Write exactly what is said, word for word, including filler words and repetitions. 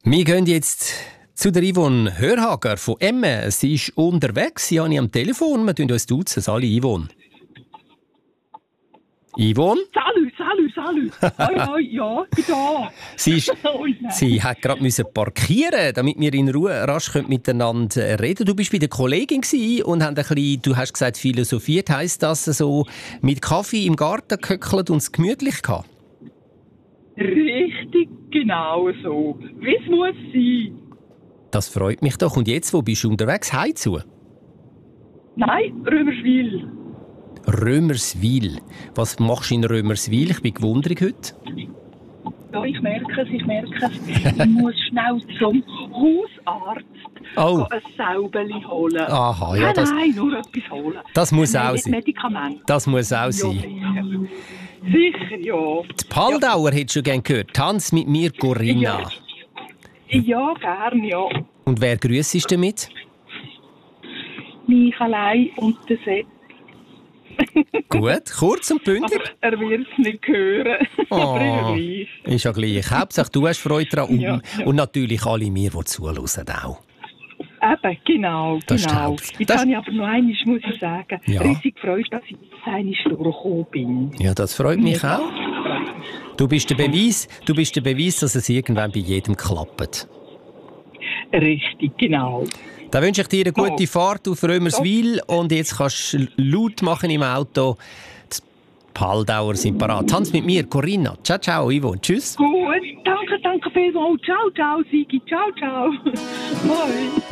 Wir gehen jetzt zu der Yvonne Hörhager von Emmen. Sie ist unterwegs, sie habe ich am Telefon. Wir tun uns duzen. Salut Yvonne. Yvonne? Salut, salut, salut. Hoi, hoi, ja, ich bin da. Sie, ist, sie hat gerade müssen parkieren, damit wir in Ruhe rasch miteinander reden. Du bist bei der Kollegin gewesen und haben ein bisschen, du hast gesagt, philosophiert. Heisst das so mit Kaffee im Garten gehöckelt und es gemütlich gehabt? Richtig, genau so. Wie es muss sein. Das freut mich doch. Und jetzt, wo bist du unterwegs? Heimzu? Nein, Römerswil. Römerswil. Was machst du in Römerswil? Ich bin gewundert heute. Ja, ich merke es, ich merke es. Ich muss schnell zum Hausarzt oh. ein Säubeli holen. Aha, ja, nein, das, nein, nur etwas holen. Das muss nein, auch sein. Medikament. Das muss auch ja, sein. Sicher, ja. Die Paldauer ja. Hättest du gerne gehört. Tanz mit mir, Corinna. Ja, ja gern, ja. Und wer grüssest du damit? Mich allein und der Sepp. Gut, kurz und bündig. Aber er wird es nicht hören. Oh, ist ja gleich. Hauptsache, du hast Freude daran. Ja, ja. Und natürlich alle wir, die zuhören, auch. Eben, genau, das genau. Jetzt das... habe ich aber noch einmal, muss ich sagen, ja. riesig gefreut, dass ich jetzt einmal durchgekommen bin. Ja, das freut mich ja. auch. Du bist der Beweis, du bist der Beweis, dass es irgendwann bei jedem klappt. Richtig, genau. Dann wünsche ich dir eine gute oh. Fahrt auf Römerswil und jetzt kannst du laut machen im Auto. Die Paldauer sind parat. Tanz mit mir, Corinna. Ciao, ciao, Yvonne. Tschüss. Gut, danke, danke vielmals. Ciao, ciao, Sigi. Ciao, ciao. Bye.